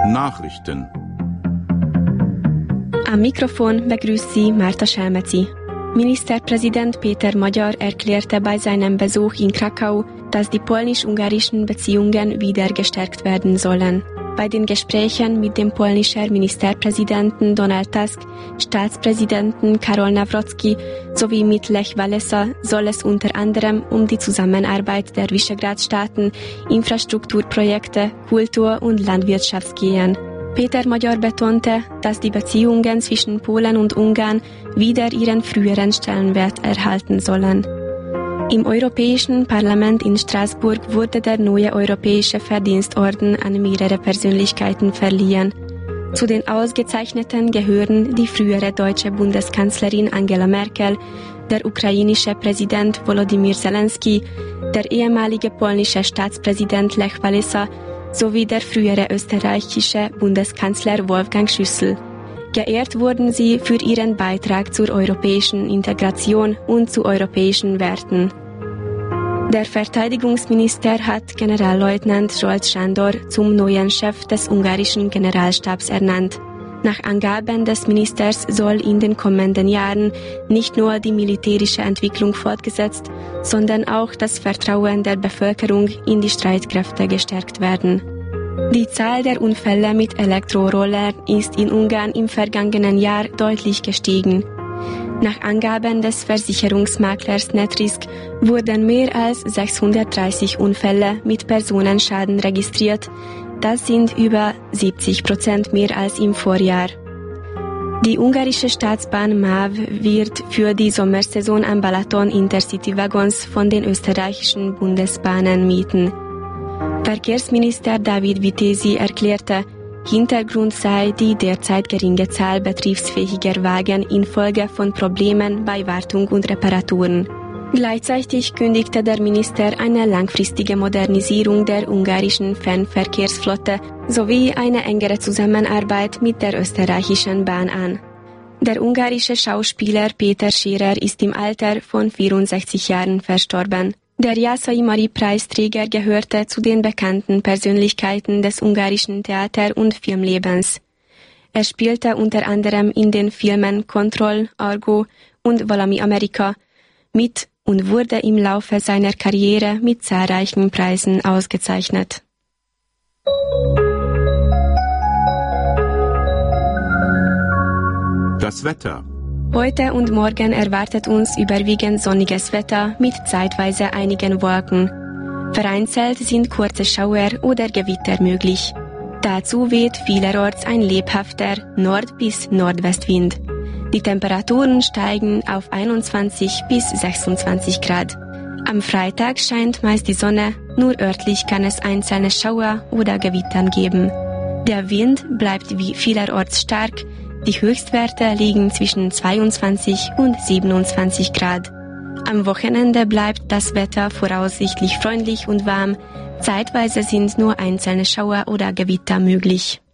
Nachrichten. Am Mikrofon begrüßt Sie Márta Selmeci. Ministerpräsident Péter Magyar erklärte bei seinem Besuch in Krakau, dass die polnisch-ungarischen Beziehungen wieder gestärkt werden sollen. Bei den Gesprächen mit dem polnischen Ministerpräsidenten Donald Tusk, Staatspräsidenten Karol Nawrocki sowie mit Lech Walesa soll es unter anderem um die Zusammenarbeit der Visegrad-Staaten, Infrastrukturprojekte, Kultur und Landwirtschaft gehen. Péter Magyar betonte, dass die Beziehungen zwischen Polen und Ungarn wieder ihren früheren Stellenwert erhalten sollen. Im Europäischen Parlament in Straßburg wurde der neue Europäische Verdienstorden an mehrere Persönlichkeiten verliehen. Zu den Ausgezeichneten gehören die frühere deutsche Bundeskanzlerin Angela Merkel, der ukrainische Präsident Volodymyr Zelensky, der ehemalige polnische Staatspräsident Lech Walesa sowie der frühere österreichische Bundeskanzler Wolfgang Schüssel. Geehrt wurden sie für ihren Beitrag zur europäischen Integration und zu europäischen Werten. Der Verteidigungsminister hat Generalleutnant Zsolt Sándor zum neuen Chef des ungarischen Generalstabs ernannt. Nach Angaben des Ministers soll in den kommenden Jahren nicht nur die militärische Entwicklung fortgesetzt, sondern auch das Vertrauen der Bevölkerung in die Streitkräfte gestärkt werden. Die Zahl der Unfälle mit Elektrorollern ist in Ungarn im vergangenen Jahr deutlich gestiegen. Nach Angaben des Versicherungsmaklers Netrisk wurden mehr als 630 Unfälle mit Personenschaden registriert. Das sind über 70% mehr als im Vorjahr. Die ungarische Staatsbahn MÁV wird für die Sommersaison am Balaton Intercity-Waggons von den österreichischen Bundesbahnen mieten. Verkehrsminister Dávid Vitézi erklärte, Hintergrund sei die derzeit geringe Zahl betriebsfähiger Wagen infolge von Problemen bei Wartung und Reparaturen. Gleichzeitig kündigte der Minister eine langfristige Modernisierung der ungarischen Fernverkehrsflotte sowie eine engere Zusammenarbeit mit der österreichischen Bahn an. Der ungarische Schauspieler Péter Scherer ist im Alter von 64 Jahren verstorben. Der Jászai Mari-Preisträger gehörte zu den bekannten Persönlichkeiten des ungarischen Theater- und Filmlebens. Er spielte unter anderem in den Filmen Kontroll, Argo und Valami Amerika mit und wurde im Laufe seiner Karriere mit zahlreichen Preisen ausgezeichnet. Das Wetter. Heute und morgen erwartet uns überwiegend sonniges Wetter mit zeitweise einigen Wolken. Vereinzelt sind kurze Schauer oder Gewitter möglich. Dazu weht vielerorts ein lebhafter Nord- bis Nordwestwind. Die Temperaturen steigen auf 21 bis 26 Grad. Am Freitag scheint meist die Sonne, nur örtlich kann es einzelne Schauer oder Gewittern geben. Der Wind bleibt wie vielerorts stark. Die Höchstwerte liegen zwischen 22 und 27 Grad. Am Wochenende bleibt das Wetter voraussichtlich freundlich und warm. Zeitweise sind nur einzelne Schauer oder Gewitter möglich.